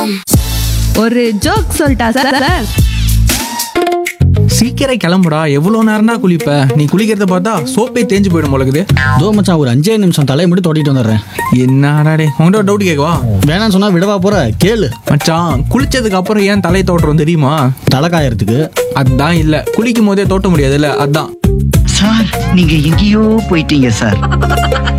ஒரு ஜோக் சொல்லிட்டா சார்? சீக்கிரம் கிளம்புடா, எவ்வளவு நேரம்டா குளிப்ப? நீ குளிக்கிறத பார்த்தா சோப்பே தேஞ்சு போயிடும் போலக்குது. தோ மச்சான், ஒரு 5 நிமிஷம் தலையை மட்டும் தொட்டிட்டு வந்துடுறேன். என்னடா டே, உங்கள்கிட்ட ஒரு டவுட் கேட்கவா? வேணான்னு சொன்னா விடவா போற? கேளு மச்சான், குளிச்சதுக்கு அப்புறம் ஏன் தலை தோட்டுறோம் தெரியுமா? தலை காயறதுக்கு. அதான் இல்ல, குளிக்கும் போதே தோட்ட முடியாதுல்ல, அதான். சார், நீங்க எங்கேயோ போயிட்டீங்க சார்.